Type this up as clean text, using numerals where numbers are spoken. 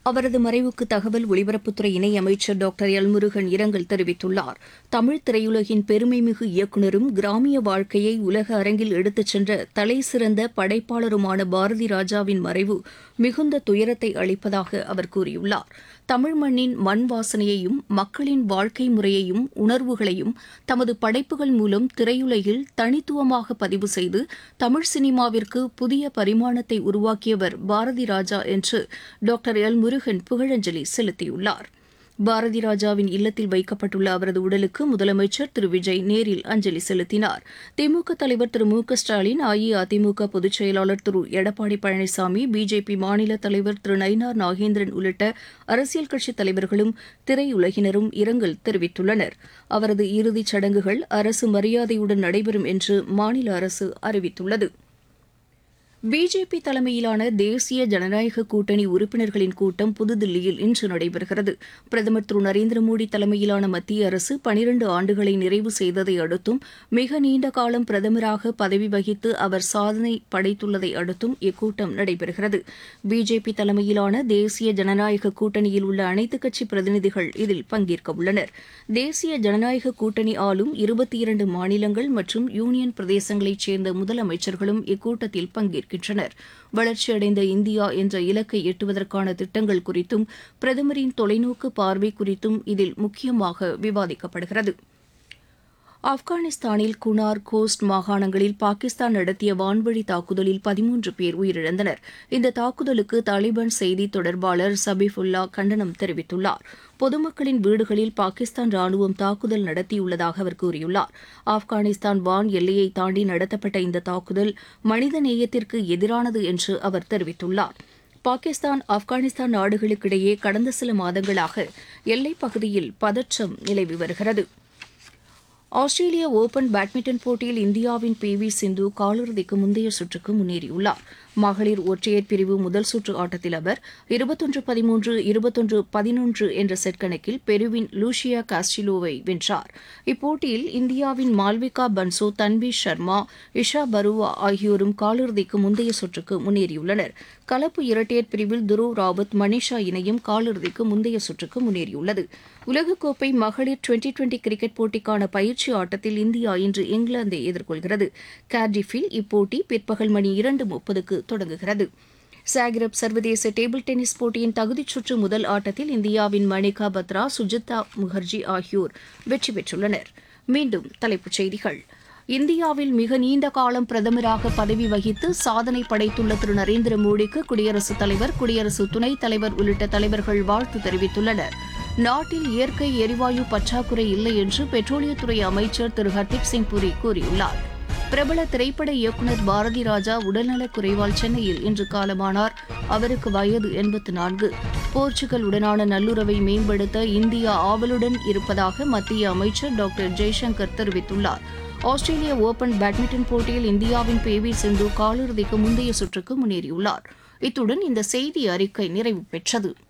அவரது மறைவுக்கு தகவல் ஒலிபரப்புத்துறை இணையமைச்சர் டாக்டர் எல் முருகன் இரங்கல் தெரிவித்துள்ளார். தமிழ் திரையுலகின் பெருமைமிகு இயக்குநரும் கிராமிய வாழ்க்கையை உலக அரங்கில் எடுத்துச் சென்ற தலைசிறந்த படைப்பாளருமான பாரதி ராஜாவின் மறைவு மிகுந்த துயரத்தை அளிப்பதாக அவர் கூறியுள்ளார். தமிழ் மண்ணின் மண் வாசனையையும் மக்களின் வாழ்க்கை முறையையும் உணர்வுகளையும் தமது படைப்புகள் மூலம் திரையுலகில் தனித்துவமாக பதிவு செய்து தமிழ் சினிமாவிற்கு புதிய பரிமாணத்தை உருவாக்கியவர் பாரதி ராஜா என்று டாக்டர் எல் முருகன் புகழஞ்சலி செலுத்தியுள்ளார். பாரதி ராஜாவின் இல்லத்தில் வைக்கப்பட்டுள்ள அவரது உடலுக்கு முதலமைச்சர் திரு விஜய் நேரில் அஞ்சலி செலுத்தினார். திமுக தலைவர் திரு மு க ஸ்டாலின், அஇஅதிமுக பொதுச் செயலாளர் திரு எடப்பாடி பழனிசாமி, பிஜேபி மாநில தலைவர் திரு நயினார் நாகேந்திரன் உள்ளிட்ட அரசியல் கட்சித் தலைவர்களும் திரையுலகினரும் இரங்கல் தெரிவித்துள்ளனர். அவரது இறுதிச் சடங்குகள் அரசு மரியாதையுடன் நடைபெறும் என்று மாநில அரசு அறிவித்துள்ளது. பிஜேபி தலைமையிலான தேசிய ஜனநாயக கூட்டணி உறுப்பினர்களின் கூட்டம் புதுதில்லியில் இன்று நடைபெறுகிறது. பிரதமர் திரு நரேந்திர மோடி தலைமையிலான மத்திய அரசு 12 ஆண்டுகளை நிறைவு செய்ததை அடுத்தும் மிக நீண்ட காலம் பிரதமராக பதவி வகித்து அவர் சாதனை படைத்துள்ளதை அடுத்தும் இக்கூட்டம் நடைபெறுகிறது. பிஜேபி தலைமையிலான தேசிய ஜனநாயக கூட்டணியில் உள்ள அனைத்துக் கட்சி பிரதிநிதிகள் இதில் பங்கேற்க உள்ளனர். தேசிய ஜனநாயக கூட்டணி ஆளும் 22 மாநிலங்கள் மற்றும் யூனியன் பிரதேசங்களைச் சேர்ந்த முதலமைச்சர்களும் இக்கூட்டத்தில் பங்கேற்கின்றனர். வளர்ச்சியடைந்த இந்தியா என்ற இலக்கை எட்டுவதற்கான திட்டங்கள் குறித்தும் பிரதமரின் தொலைநோக்கு பார்வை குறித்தும் இதில் முக்கியமாக விவாதிக்கப்படுகிறது. ஆப்கானிஸ்தானில் குனார், கோஸ்ட் மாகாணங்களில் பாகிஸ்தான் நடத்திய வான்வழி தாக்குதலில் 13 பேர் உயிரிழந்தனர். இந்த தாக்குதலுக்கு தாலிபான் செய்தி தொடர்பாளர் சபிஃபுல்லா கண்டனம் தெரிவித்துள்ளார். பொதுமக்களின் வீடுகளில் பாகிஸ்தான் ராணுவம் தாக்குதல் நடத்தியுள்ளதாக அவர் கூறியுள்ளார். ஆப்கானிஸ்தான் வான் எல்லையை தாண்டி நடத்தப்பட்ட இந்த தாக்குதல் மனித நேயத்திற்கு எதிரானது என்று அவர் தெரிவித்துள்ளார். பாகிஸ்தான், ஆப்கானிஸ்தான் நாடுகளுக்கிடையே கடந்த சில மாதங்களாக எல்லைப் பகுதியில் பதற்றம் நிலவி வருகிறது. ஆஸ்திரேலிய ஓபன் பேட்மிண்டன் போட்டியில் இந்தியாவின் பி.வி. சிந்து காலிறுதிக்கு முந்தைய சுற்றுக்கு முன்னேறியுள்ளார். மகளிர் ஒற்றையர் பிரிவு முதல் சுற்று ஆட்டத்தில் அவர் 21-13, 21-11 என்ற செட் கணக்கில் பெருவின் லூஷியா காஸ்டிலோவை வென்றார். இப்போட்டியில் இந்தியாவின் மால்விகா பன்சோ, தன்வி சர்மா, இஷா பருவா ஆகியோரும் காலிறுதிக்கு முந்தைய சுற்றுக்கு முன்னேறியுள்ளனர். கலப்பு இரட்டையர் பிரிவில் துருவ் ராவத், மனிஷா இணையும் காலிறுதிக்கு முந்தைய சுற்றுக்கு முன்னேறியுள்ளது. உலகக்கோப்பை மகளிர் டுவெண்டி கிரிக்கெட் போட்டிக்கான பயிற்சி ஆட்டத்தில் இந்தியா இன்று இங்கிலாந்தை எதிர்கொள்கிறது. கார்டிஃபில் இப்போட்டி பிற்பகல் மணி 2:30க்கு தொடங்குகிறது. சாக்ரப் சர்வதேச டேபிள் டென்னிஸ் போட்டியின் தகுதிச் சுற்று முதல் ஆட்டத்தில் இந்தியாவின் மணிகா பத்ரா, சுஜிதா முகர்ஜி ஆகியோர் வெற்றி பெற்றுள்ளனர். மீண்டும் தலைப்புச் செய்திகள். இந்தியாவில் மிக நீண்ட காலம் பிரதமராக பதவி வகித்து சாதனை படைத்துள்ள திரு நரேந்திர மோடிக்கு குடியரசுத் தலைவர், குடியரசு துணைத் தலைவர் உள்ளிட்ட தலைவர்கள் வாழ்த்து தெரிவித்துள்ளனர். நாட்டில் இயற்கை எரிவாயு பற்றாக்குறை இல்லை என்று பெட்ரோலியத்துறை அமைச்சர் திரு ஹர்தீப் சிங் புரி கூறியுள்ளார். பிரபல திரைப்பட இயக்குநர் பாரதி ராஜா உடல்நலக் குறைவால் சென்னையில் இன்று காலமானார். அவருக்கு வயது 84. போர்ச்சுகலுடனான நல்லுறவை மேம்படுத்த இந்தியா ஆவலுடன் இருப்பதாக மத்திய அமைச்சர் டாக்டர் ஜெய்சங்கர் தெரிவித்துள்ளார். ஆஸ்திரேலிய ஓபன் பேட்மிண்டன் போட்டியில் இந்தியாவின் பி.வி. சிந்து காலிறுதிக்கு முந்தைய சுற்றுக்கு முன்னேறியுள்ளார். இத்துடன் இந்த செய்தி அறிக்கை நிறைவு பெற்றது.